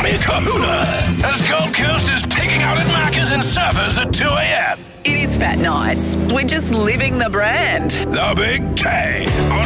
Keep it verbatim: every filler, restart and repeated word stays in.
Tommy Kahuna, as Gold Coast is pigging out at Macca's and Surfers at two a.m. It is Fat Nights. We're just living the brand. The Big K on